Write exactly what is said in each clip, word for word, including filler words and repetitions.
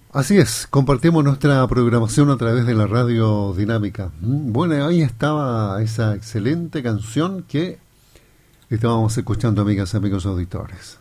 Así es, compartimos nuestra programación a través de la radio dinámica. Bueno, ahí estaba esa excelente canción que estábamos escuchando, amigas y amigos auditores.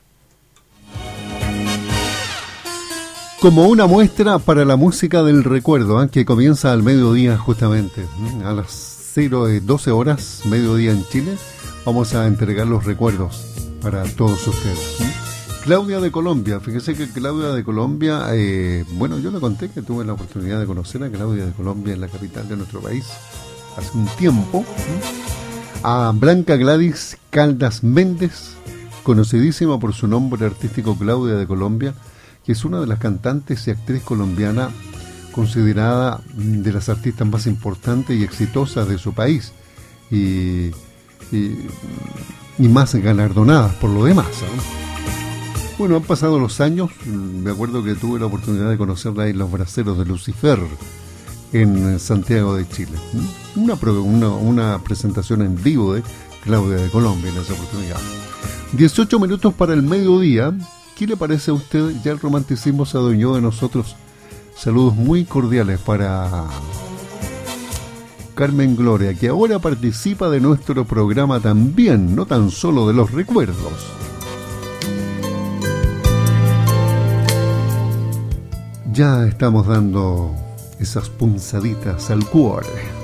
Como una muestra para la música del recuerdo, ¿eh? que comienza al mediodía justamente, ¿eh? a las cero, doce horas, mediodía en Chile, vamos a entregar los recuerdos para todos ustedes. ¿eh? Claudia de Colombia, fíjese que Claudia de Colombia, eh, bueno, yo le conté que tuve la oportunidad de conocer a Claudia de Colombia en la capital de nuestro país hace un tiempo. ¿eh? A Blanca Gladys Caldas Méndez, conocidísima por su nombre artístico Claudia de Colombia, que es una de las cantantes y actriz colombiana considerada de las artistas más importantes y exitosas de su país y, y, y más galardonadas por lo demás, ¿no? Bueno, han pasado los años, me acuerdo que tuve la oportunidad de conocerla en Los Braceros de Lucifer, en Santiago de Chile. Una, una, una presentación en vivo de Claudia de Colombia en esa oportunidad. dieciocho minutos para el mediodía. ¿Qué le parece a usted? Ya el romanticismo se adueñó de nosotros. Saludos muy cordiales para Carmen Gloria, que ahora participa de nuestro programa también, no tan solo de los recuerdos. Ya estamos dando esas punzaditas al cuore.